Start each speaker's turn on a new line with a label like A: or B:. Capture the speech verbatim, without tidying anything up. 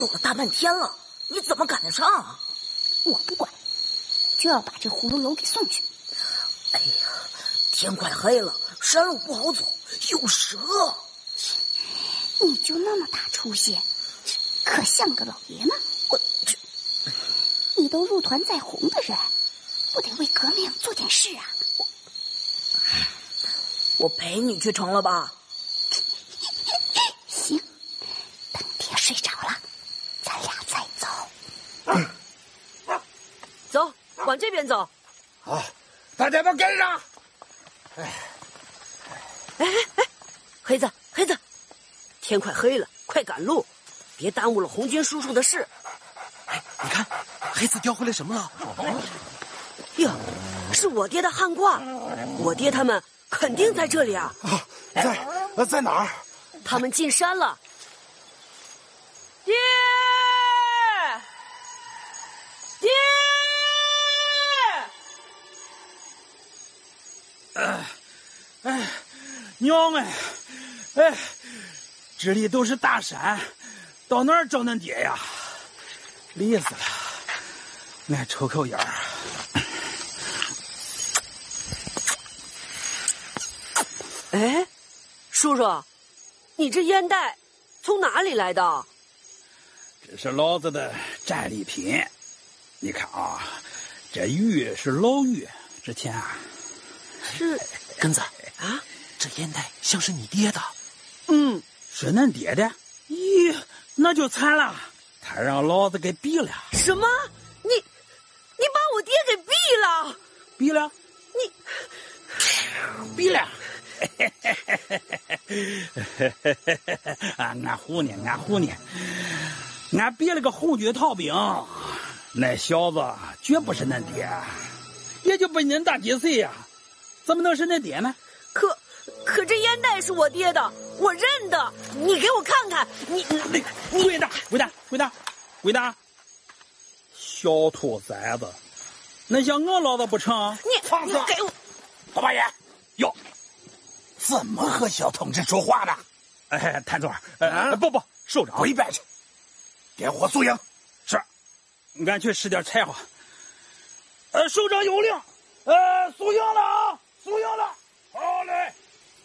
A: 走了大半天了，你怎么赶得上啊？
B: 我不管，就要把这葫芦油给送去。
A: 哎呀，天快黑了，山路不好走，有蛇。
B: 你就那么大出息，可像个老爷们。
A: 我这，
B: 你都入团在红的人，不得为革命做点事啊！
A: 我，我陪你去成了吧？
B: 行，等爹睡着了，咱俩再走。
C: 嗯、走，往这边走。
D: 好，大家都跟上。哎，
C: 哎哎，黑子，黑子，天快黑了，快赶路，别耽误了红军叔叔的事。
E: 哎，你看，黑子叼回来什么了？
C: 呀，是我爹的汉褂，我爹他们肯定在这里啊！
D: 啊，在呃在哪儿？
C: 他们进山了。爹，爹！
F: 哎，哎，娘哎，哎，这里都是大山，到哪儿找恁爹呀？累死了，俺抽口烟儿。
C: 哎，叔叔，你这烟袋从哪里来的？
F: 这是老子的战利品。你看啊，这玉是老玉，之前啊，
C: 是
E: 根子啊，这烟袋像是你爹的。
F: 嗯，是恁爹的。咦，那就惨了，他让老子给毙了。
C: 什么？你你把我爹给毙了？
F: 毙了？
C: 你
F: 毙了？啊，俺唬你，俺唬你，俺毙了个红军逃兵，那小子绝不是恁爹，也就比恁大几岁呀、啊，怎么能是恁爹呢？
C: 可可这烟袋是我爹的，我认得，你给我看看，你你
F: 你滚蛋，滚蛋，滚蛋，滚蛋！小兔崽子，恁想我老子不成？
C: 你
D: 放肆！
C: 给我
D: 大八爷，哟，怎么和小同志说话呢？
F: 哎，谭总，呃、啊，不不，首长，
D: 回拜去，点火宿营。
F: 是，俺去拾点柴火。呃，首长有令，呃，宿营了啊，宿营了。好嘞。